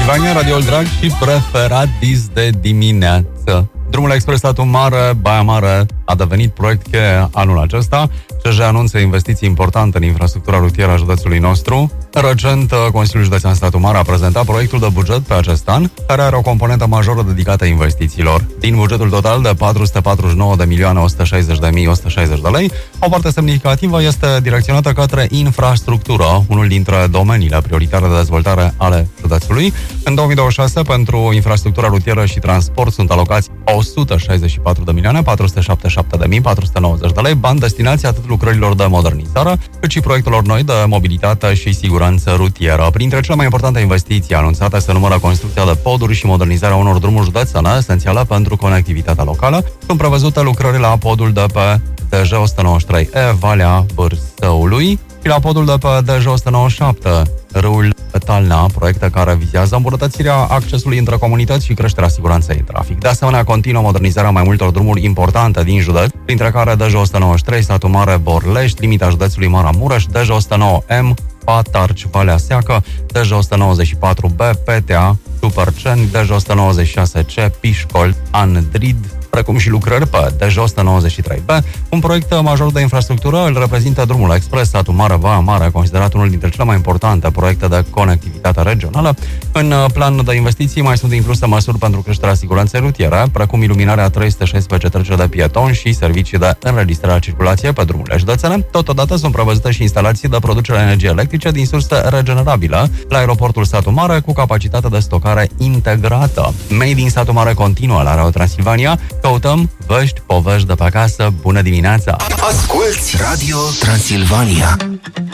Transilvania, radioul drag și preferat dis de dimineață. Drumul expres Satu Mare, Baia Mare a devenit proiect cheie anul acesta. CJ anunță investiții importante în infrastructura rutieră a județului nostru. Recent, Consiliul Județean Satu Mare a prezentat proiectul de buget pe acest an, care are o componentă majoră dedicată investițiilor. Din bugetul total de 449.160.160 de lei, o parte semnificativă este direcționată către infrastructură, unul dintre domeniile prioritare de dezvoltare ale județului. În 2026, pentru infrastructura rutieră și transport sunt alocați 164.477.490 de lei, bani destinați atât lucrărilor de modernizare, cât și proiectelor noi de mobilitate și siguranță rutieră. Printre cele mai importante investiții anunțate se numără construcția de poduri și modernizarea unor drumuri județene, esențiale pentru conectivitatea locală. Sunt prevăzute lucrări la podul de pe DJ 193E, Valea Bârsăului, și la podul de pe DJ 197, râul Talna, proiecte care vizează îmbunătățirea accesului între comunități și creșterea siguranței în trafic. De asemenea, continuă modernizarea mai multor drumuri importante din județ, printre care DJ 193, Satu Mare, Borlești, limita județului Maramureș, DJ 109M, Patarci, Valea Seacă, DJ 194B, Petea, Superceni, DJ 196C, Pișcol, Andrid, precum și lucrări pe DJ 193B. Un proiect major de infrastructură îl reprezintă drumul expres Satu Mare, Baia Mare, considerat unul dintre cele mai importante proiecte de conectivitate regională. În planul de investiții mai sunt incluse măsuri pentru creșterea siguranței rutiere, precum iluminarea 316 treceri de pietoni și servicii de înregistrare a circulației pe drumurile județene. Totodată sunt prevăzute și instalații de producere a energiei electrice din surse regenerabile la aeroportul Satu Mare, cu capacitate de stocare integrată. Made in Satu Mare continuă la Radio Transilvania. Căutăm vești, povești de pe acasă. Bună dimineața! Asculți Radio Transilvania.